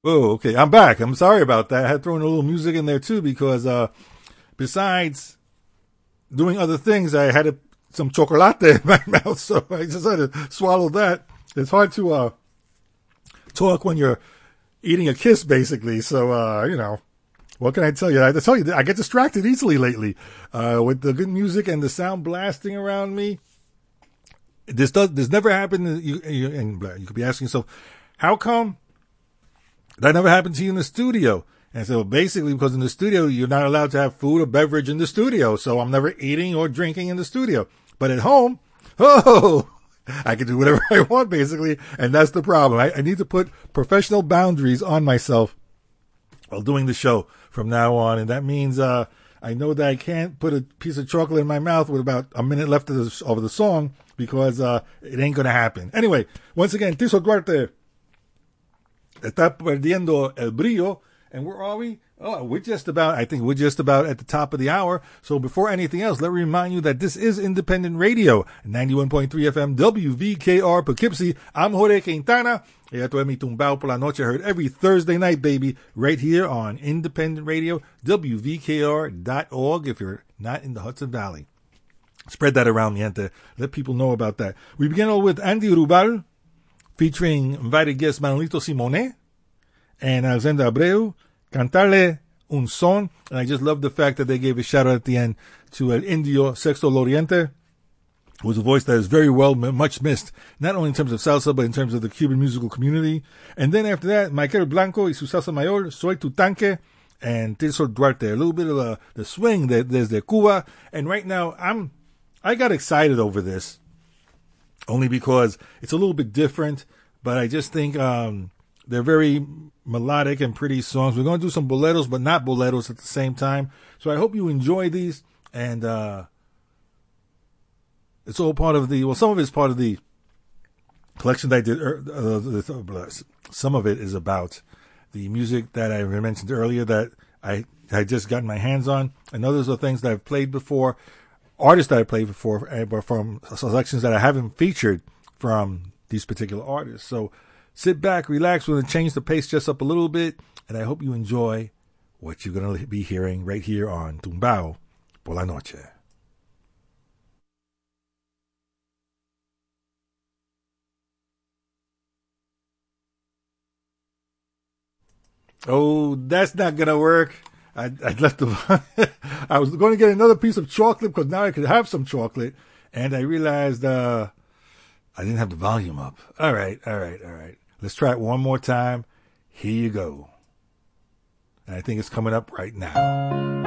Oh, okay. I'm back. I'm sorry about that. I had thrown a little music in there too because besides doing other things, I had some chocolate in my mouth, so I just had to swallow that. It's hard to talk when you're eating a kiss, basically. So, what can I tell you? I tell you, I get distracted easily lately with the good music and the sound blasting around me. This never happened. You could be asking yourself, how come that never happened to you in the studio? And so basically, because in the studio, you're not allowed to have food or beverage in the studio. So I'm never eating or drinking in the studio. But at home, I can do whatever I want, basically. And that's the problem. I need to put professional boundaries on myself while doing the show from now on. And that means I know that I can't put a piece of chocolate in my mouth with about a minute left of the song because it ain't going to happen. Anyway, once again, Tirso Duarte está perdiendo el brillo. And where are we? Oh, we're just about at the top of the hour. So before anything else, let me remind you that this is Independent Radio, 91.3 FM, WVKR Poughkeepsie. I'm Jorge Quintana. Esto es mi Tumbao por la Noche, heard every Thursday night, baby, right here on Independent Radio, WVKR.org, if you're not in the Hudson Valley. Spread that around, gente. Let people know about that. We begin with Andy Rubal, featuring invited guest Manolito Simone and Alexandra Abreu, Cantarle un Son. And I just love the fact that they gave a shout out at the end to El Indio Sexto Loriente, who was a voice that is very much missed, not only in terms of salsa, but in terms of the Cuban musical community. And then after that, Michael Blanco y su salsa mayor, Soy tu tanque, and Tirso Duarte. A little bit of the swing desde Cuba. And right now, I got excited over this, only because it's a little bit different, but I just think they're very melodic and pretty songs. We're going to do some boleros, but not boleros at the same time. So I hope you enjoy these. And it's all part of some of it's part of the collection that I did. Some of it is about the music that I mentioned earlier that I just gotten my hands on. And others are things that I've played before, artists that I played before, but from selections that I haven't featured from these particular artists. So sit back, relax. We're going to change the pace just up a little bit. And I hope you enjoy what you're going to be hearing right here on Tumbao por la Noche. Oh, that's not going to work. I left I was going to get another piece of chocolate because now I could have some chocolate. And I realized I didn't have the volume up. All right. Let's try it one more time. Here you go. And I think it's coming up right now.